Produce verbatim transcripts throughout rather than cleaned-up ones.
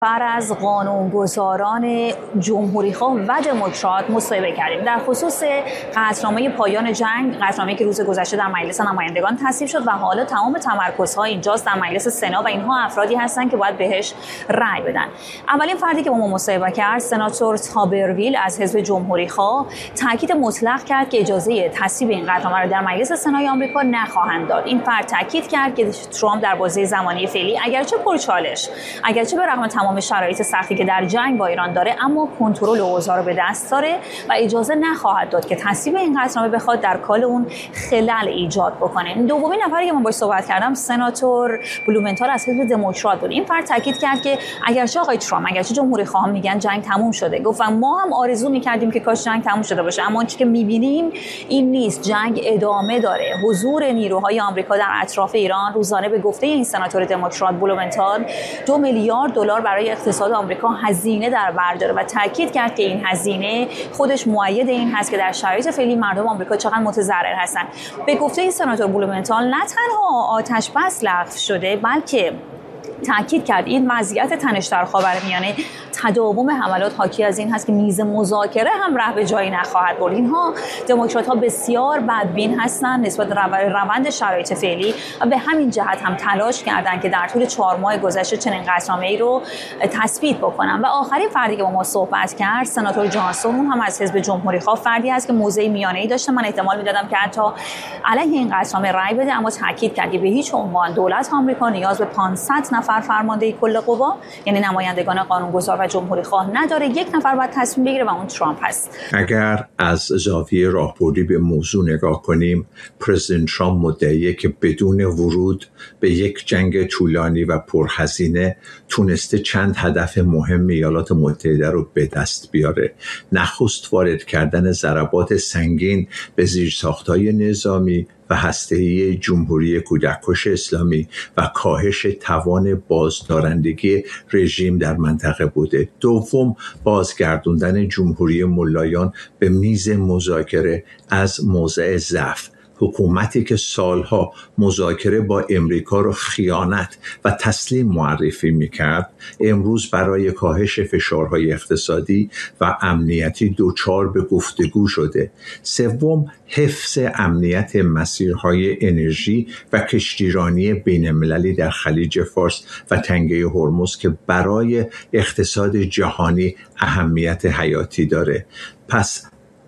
بر از قانونگذاران جمهوری‌خواه و دموکرات مصاحبه کردیم در خصوص قطعنامه پایان جنگ، قطعنامه‌ای که روز گذشته در مجلس نمایندگان تصویب شد و حالا تمام تمرکزها اینجاست در مجلس سنا و اینها افرادی هستند که باید بهش رأی بدن. اولین فردی که با ما مصاحبه کرد سناتور تابرویل از حزب جمهوری‌خواه تاکید مطلق کرد که اجازه تصویب این قطعنامه را در مجلس سنای آمریکا نخواهند داد. این فرد تاکید کرد که ترامپ در بازه زمانی فعلی اگرچه پرچالش، اگرچه به رغم تمام شرایط سختی که در جنگ با ایران داره، اما کنترل اوضاع رو به دست داره و اجازه نخواهد داد که تصویب این قطعنامه بخواد در کال اون خلل ایجاد بکنه. دومین نفری که من باهاش صحبت کردم سناتور بلومنتال از حزب دموکرات بود. این فرد تاکید کرد که اگرچه آقای ترامپ، اگرچه جمهوری خواهان میگن جنگ تموم شده، گفتم ما هم آرزو میکردیم که کاش جنگ تموم شده باشه، اما چیزی که میبینیم این نیست. جنگ ادامه داره. حضور نیروهای آمریکا در اطراف ایران روزانه به گفته این سناتور دموکرات بلومنتال دو میلیارد دلار برای اقتصاد آمریکا هزینه در بر داره و تاکید کرد که این هزینه خودش مؤید این هست که در شرایط فعلی مردم آمریکا چقدر متضرر هستن. به گفته این سناتور بلومنتال نه تنها آتش بس لغو شده، بلکه تاکید کرد این وضعیت تنش در خاورمیانه تداوم حملات حاکی از این هست که میز مذاکره هم ره به جایی نخواهد برد. اینها دموکرات‌ها بسیار بدبین هستند نسبت به روند شرایط فعلی و به همین جهت هم تلاش کردند که در طول چهار ماه گذشته چنین قطعنامه‌ای رو تثبیت بکنن. و آخرین فردی که با ما صحبت کرد سناتور جانسون هم از حزب جمهوری‌خواه فردی هست که موضع میانه‌ای داشته. من احتمال میدادم که حتی علیه این قطعنامه رأی بده، اما تاکید کرد که به هیچ عنوان دولت آمریکا نیاز به پانصد نفر فرمانده کل قوا، یعنی نمایندگان قانونگذار و جمهوری‌خواه نداره. یک نفر باید تصمیم بگیره و اون ترامپ هست. اگر از زاویه راهبردی به موضوع نگاه کنیم، پرزیدنت ترامپ مدعیه که بدون ورود به یک جنگ طولانی و پرهزینه تونسته چند هدف مهم ایالات متحده رو به دست بیاره. نخست وارد کردن ضربات سنگین به زیرساخت‌های نظامی و هسته‌ای جمهوری کودککش اسلامی و کاهش توان بازدارندگی رژیم در منطقه بوده. دوم، بازگردوندن جمهوری ملایان به میز مذاکره از موضع ضعف. حکومتی که سالها مذاکره با امریکا رو خیانت و تسلیم معرفی میکرد، امروز برای کاهش فشارهای اقتصادی و امنیتی دچار به گفتگو شده. سوم، حفظ امنیت مسیرهای انرژی و کشتیرانی بین‌المللی در خلیج فارس و تنگه هرمز که برای اقتصاد جهانی اهمیت حیاتی داره. پس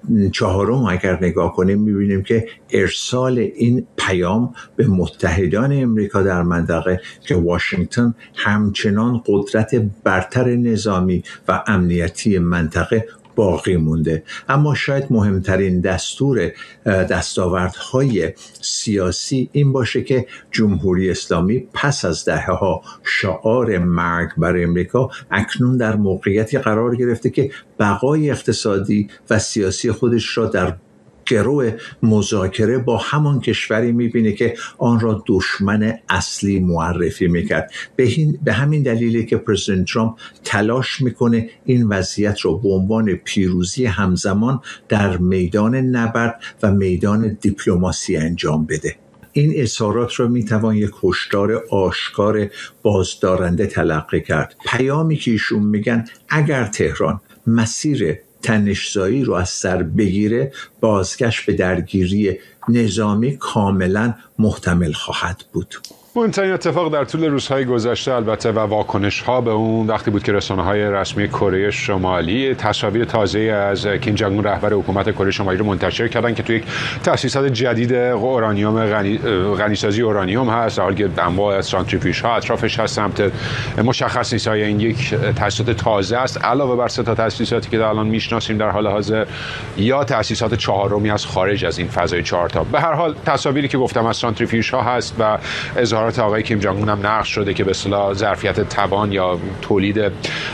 چهارم اگر نگاه کنیم می‌بینیم که ارسال این پیام به متحدان امریکا در منطقه که واشنگتن همچنان قدرت برتر نظامی و امنیتی منطقه باقی مونده. اما شاید مهمترین دستور دستاوردهای سیاسی این باشه که جمهوری اسلامی پس از دهه‌ها شعار مرگ بر امریکا اکنون در موقعیتی قرار گرفته که بقای اقتصادی و سیاسی خودش را در گرو مذاکره با همان کشوری میبینه که آن را دشمن اصلی معرفی میکرد. به, به همین دلیلی که پرزیدنت ترامپ تلاش میکنه این وضعیت را به عنوان پیروزی همزمان در میدان نبرد و میدان دیپلماسی انجام بده. این اظهارات را میتوان یک هشدار آشکار بازدارنده تلقی کرد. پیامی که ایشون میگن اگر تهران مسیر تنش‌زایی رو از سر بگیره، بازگشت به درگیری نظامی کاملا محتمل خواهد بود. مهمترین اتفاق در طول روزهای گذشته البته و واکنش‌ها به اون وقتی بود که رسانه‌های رسمی کره شمالی تصاویر تازه از کیم جنگ اون رهبر حکومت کره شمالی رو منتشر کردن که توی یک تأسیسات جدید اورانیوم غنی غنیسازی اورانیوم هست، در حالی که انواع سانتریفیوژها اطرافش هست. سمت مشخص نیست آیا این یک تأسیسات تازه است علاوه بر سه تا تأسیساتی که الان میشناسیم در حال حاضر، یا تأسیسات چهارمی از خارج از این فضای چهار تا. به هر حال تصاویری که گفتم از سانتریفیوژها هست و اظهارات آقای کیم جنگ اون هم نقش شده که به اصطلاح ظرفیت توان یا تولید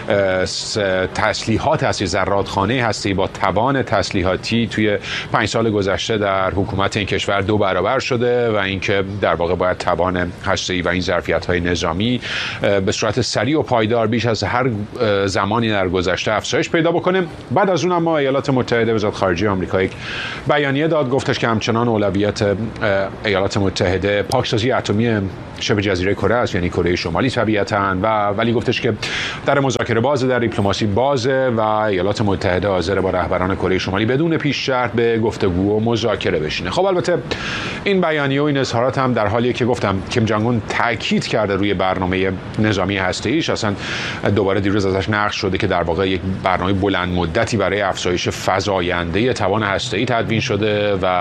تسلیحات هستی، زرادخانه هستی با توان تسلیحاتی توی پنج سال گذشته در حکومت این کشور دو برابر شده و اینکه در واقع باید توان هسته‌ای و این ظرفیت‌های نظامی به صورت سریع و پایدار بیش از هر زمانی در گذشته افزایش پیدا بکنه. بعد از اون اما ایالات متحده، وزارت خارجه آمریکا یک بیانیه داد، گفتش که همچنان اولویت ایالات متحده پاکسازی اتمی شبه جزیره کره است، یعنی کره شمالی طبیعتاً، و ولی گفتش که در مذاکره بازه، در دیپلماسی بازه و ایالات متحده حاضر با رهبران کره شمالی بدون پیش شرط به گفتگو و مذاکره بشینه. خب البته این بیانیه و این اظهارات هم در حالیه که گفتم کیم جنگ اون تاکید کرده روی برنامه نظامی هسته‌ایش، اصلا دوباره دیروز ازش نقل شده که در واقع یک برنامه بلند مدتی برای افزایش فزاینده توان هسته‌ای تدوین شده و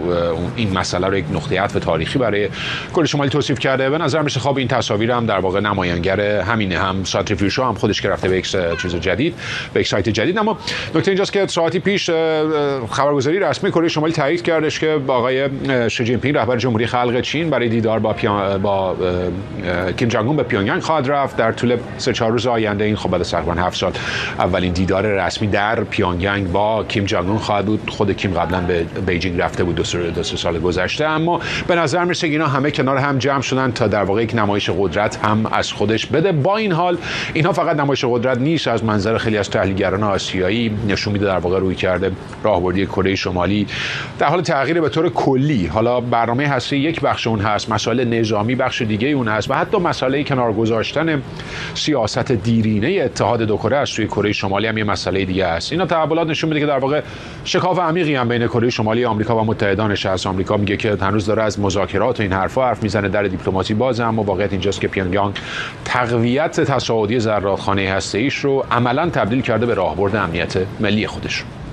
این مسئله رو یک نقطه عطف تاریخی برای کره شمالی توصیف کرده. به نظر میشه خب این تصاویر هم در واقع نمایانگر همینه، هم سانتریفیوژ هم خودش که رفته به یک چیز جدید، به یک سایت جدید. اما نکته اینجاست که ساعتی پیش خبرگزاری رسمی کره شمالی تایید کردش که آقای شی جین پینگ رهبر جمهوری خلق چین برای دیدار با پیان... با کیم جنگ اون به پیونگیانگ خواهد رفت در طول سه چهار روز آینده. این خب بعد از تقریبا هفت سال اولین دیدار رسمی در پیونگیانگ با کیم جنگ اون خواهد بود. خود کیم قبلا به بیجینگ رفته بود دو سه سال گذشته، اما به نظر میرسه اینا همه کنار هم جمع شدن تا در واقع یک نمایش قدرت هم از خودش بده. با این حال اینها فقط نمایش قدرت نیست، از منظر خیلی از تحلیلگران آسیایی نشون میده در واقع روی کرده راهبردی کره شمالی در حال تغییر به طور کلی. حالا برنامه هسته یک بخش اون هست، مسائل نظامی بخش دیگه اون هست و حتی مسئله کنار گذاشتن سیاست دیرینه اتحاد دو کره از سوی کره شمالی هم یه مسئله دیگه است. اینا تحولات نشون میده که در واقع شکاف عمیقی هم بین کره شمالی آمریکا و متحدانش هست. آمریکا میگه که هنوز داره از مذاکرات و این حرفا حرف میزنه، در دیپلماسی بازه، اما واقعیت اینجاست که پیونگیانگ تقویت تصاعدی زرادخانه هسته‌ایش رو عملاً تبدیل کرده به راهبرد امنیت ملی خودش.